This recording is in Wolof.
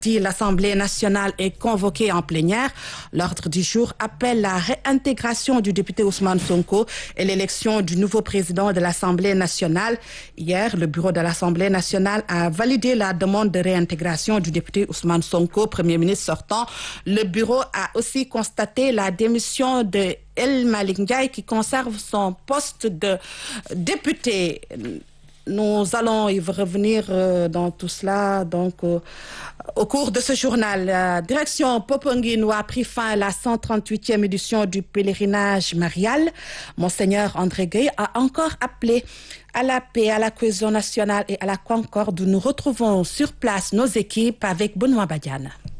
L'Assemblée nationale est convoquée en plénière. L'ordre du jour appelle la réintégration du député Ousmane Sonko et l'élection du nouveau président de l'Assemblée nationale. Hier, le bureau de l'Assemblée nationale a validé la demande de réintégration du député Ousmane Sonko, Premier ministre sortant. Le bureau a aussi constaté la démission de El Malick Ndiaye qui conserve son poste de député. Nous allons y revenir dans tout cela au cours de ce journal. La direction Popenguine a pris fin à la 138e édition du pèlerinage marial. Monseigneur André Gueye a encore appelé à la paix, à la cohésion nationale et à la concorde. Nous retrouvons sur place nos équipes avec Benoît Badiane.